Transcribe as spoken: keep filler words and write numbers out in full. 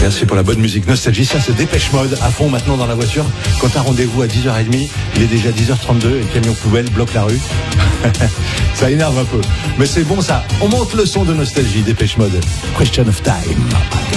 Merci pour la bonne musique Nostalgie. Ça, c'est Dépêche Mode à fond maintenant dans la voiture. Quand t'as rendez-vous à dix heures trente, il est déjà dix heures trente-deux et le camion poubelle bloque la rue. Ça énerve un peu. Mais c'est bon ça. On monte le son de Nostalgie. Dépêche Mode. Question of time.